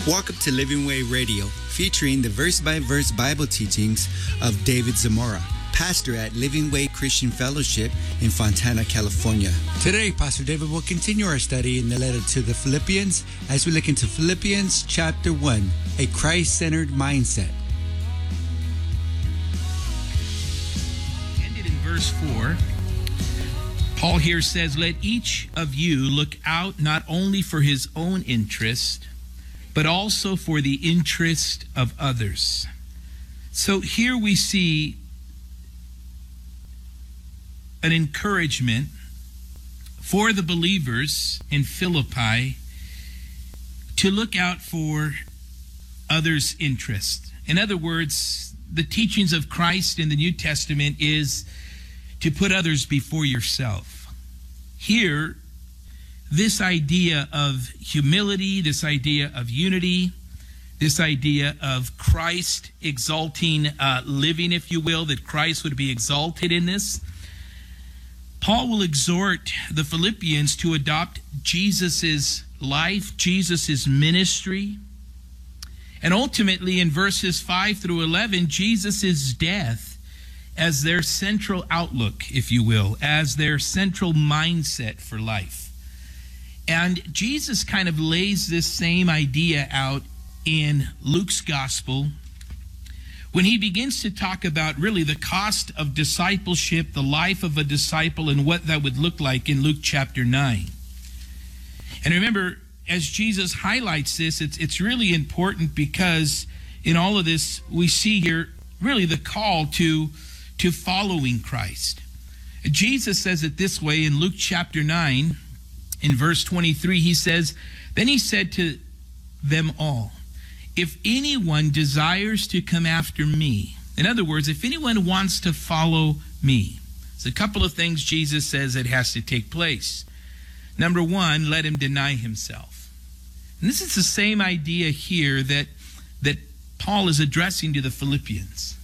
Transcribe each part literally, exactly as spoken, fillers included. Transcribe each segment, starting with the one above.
Welcome to Living Way Radio, featuring the verse-by-verse Bible teachings of David Zamora, pastor at Living Way Christian Fellowship in Fontana, California. Today, Pastor David will continue our study in the letter to the Philippians as we look into Philippians chapter one, a Christ-centered mindset. Ended in verse four. Paul here says, "Let each of you look out not only for his own interest, but also for the interest of others." So here we see an encouragement for the believers in Philippi to look out for others' interest. In other words, the teachings of Christ in the New Testament is to put others before yourself. Here, this idea of humility, this idea of unity, this idea of Christ exalting uh, living, if you will, that Christ would be exalted in this. Paul will exhort the Philippians to adopt Jesus's life, Jesus's ministry, and ultimately in verses five through eleven, Jesus's death as their central outlook, if you will, as their central mindset for life. And Jesus kind of lays this same idea out in Luke's gospel when he begins to talk about really the cost of discipleship, the life of a disciple, and what that would look like in Luke chapter nine. And remember, as Jesus highlights this, it's, it's really important because in all of this, we see here really the call to, to following Christ. Jesus says it this way in Luke chapter nine, in verse twenty-three, he says, "Then he said to them all, if anyone desires to come after me," in other words, if anyone wants to follow me, there's a couple of things Jesus says that has to take place. Number one, let him deny himself. And this is the same idea here that, that Paul is addressing to the Philippians.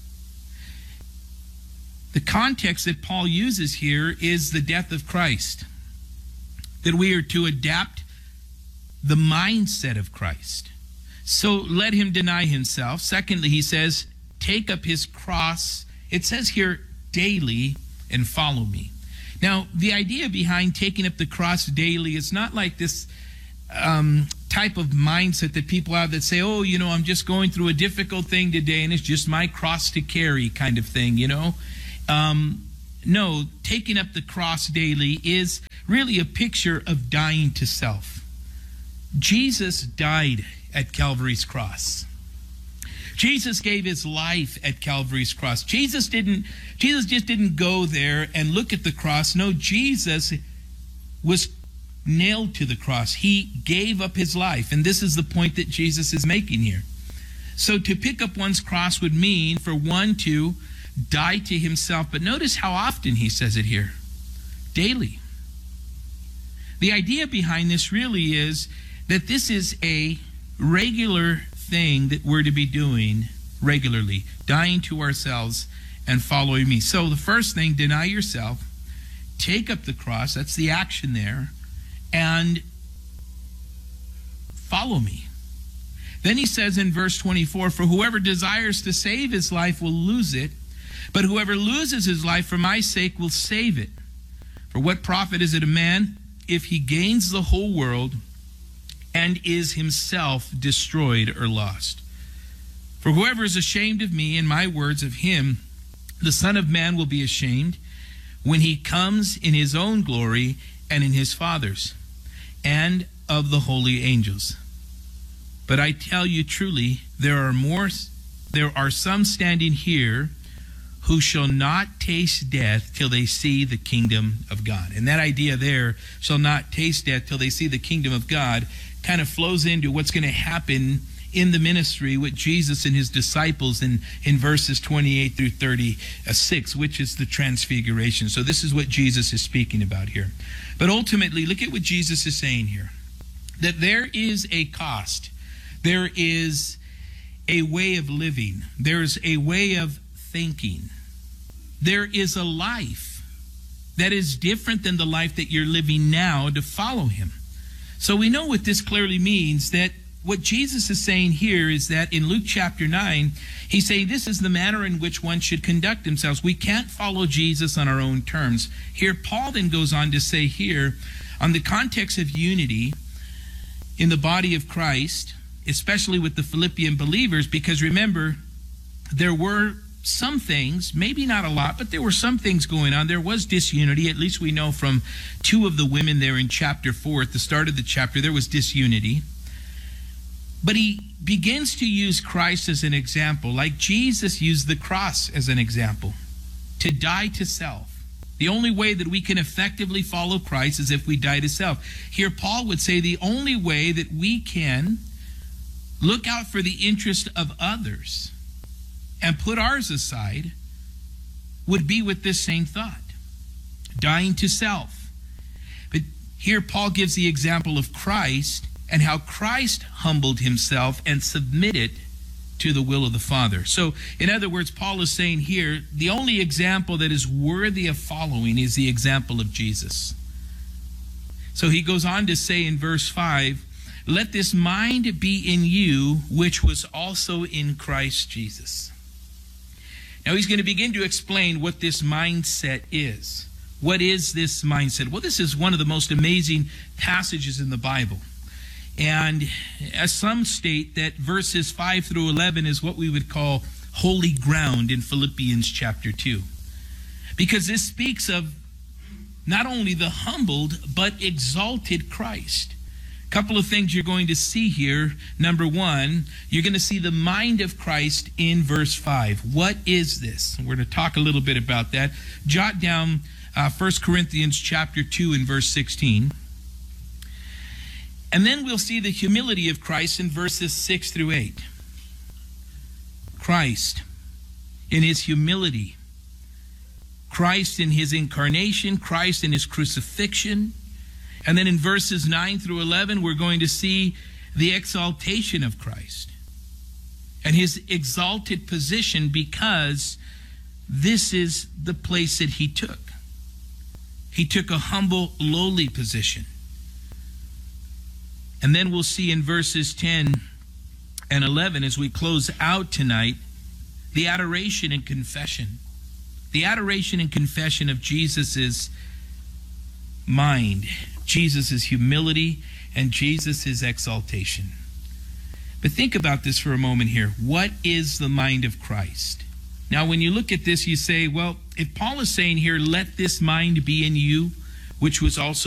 The context that Paul uses here is the death of Christ, that we are to adapt the mindset of Christ. So let him deny himself. Secondly, he says, take up his cross. It says here, daily, and follow me. Now, the idea behind taking up the cross daily is not like this um, type of mindset that people have that say, oh, you know, I'm just going through a difficult thing today and it's just my cross to carry kind of thing, you know. Um, no, taking up the cross daily is really a picture of dying to self. Jesus died at Calvary's cross. Jesus gave his life at Calvary's cross. Jesus didn't, Jesus just didn't go there and look at the cross. No, Jesus was nailed to the cross. He gave up his life. And this is the point that Jesus is making here. So to pick up one's cross would mean for one to die to himself. But notice how often he says it here. Daily. The idea behind this really is that this is a regular thing that we're to be doing regularly, dying to ourselves and following me. So the first thing, deny yourself, take up the cross, that's the action there, and follow me. Then he says in verse twenty-four, for whoever desires to save his life will lose it, but whoever loses his life for my sake will save it. For what profit is it a man if he gains the whole world and is himself destroyed or lost? For whoever is ashamed of me and my words, of him the Son of Man will be ashamed when he comes in his own glory and in his Father's, and of the holy angels. But I tell you truly, there are more, there are some standing here who shall not taste death till they see the kingdom of God. And that idea there, shall not taste death till they see the kingdom of God, kind of flows into what's going to happen in the ministry with Jesus and his disciples in, in verses twenty-eight through thirty-six, which is the transfiguration. So this is what Jesus is speaking about here. But ultimately, look at what Jesus is saying here. That there is a cost. There is a way of living. There's a way of thinking. There is a life that is different than the life that you're living now to follow him. So we know what this clearly means, that what Jesus is saying here is that in Luke chapter nine, he's saying this is the manner in which one should conduct themselves. We can't follow Jesus on our own terms. Here, Paul then goes on to say here, on the context of unity in the body of Christ, especially with the Philippian believers, because remember, there were some things, maybe not a lot, but there were some things going on. There was disunity, at least we know from two of the women there in chapter four. At the start of the chapter, there was disunity. But he begins to use Christ as an example, like Jesus used the cross as an example, to die to self. The only way that we can effectively follow Christ is if we die to self. Here, Paul would say the only way that we can look out for the interest of others and put ours aside would be with this same thought, dying to self. But here, Paul gives the example of Christ and how Christ humbled himself and submitted to the will of the Father. So, in other words, Paul is saying here, the only example that is worthy of following is the example of Jesus. So he goes on to say in verse five, let this mind be in you, which was also in Christ Jesus. Now he's going to begin to explain what this mindset is. What is this mindset? Well, this is one of the most amazing passages in the Bible. And as some state that verses five through eleven is what we would call holy ground in Philippians chapter two. Because this speaks of not only the humbled, but exalted Christ. A couple of things you're going to see here. Number one, you're going to see the mind of Christ in verse five. What is this? We're going to talk a little bit about that. Jot down uh, First Corinthians chapter two and verse sixteen. And then we'll see the humility of Christ in verses six through eight. Christ in his humility. Christ in his incarnation. Christ in his crucifixion. And then in verses nine through eleven, we're going to see the exaltation of Christ. And his exalted position, because this is the place that he took. He took a humble, lowly position. And then we'll see in verses ten and eleven, as we close out tonight, the adoration and confession. The adoration and confession of Jesus' mind, Jesus' humility, and Jesus' exaltation. But think about this for a moment here. What is the mind of Christ? Now, when you look at this, you say, well, if Paul is saying here, let this mind be in you, which was also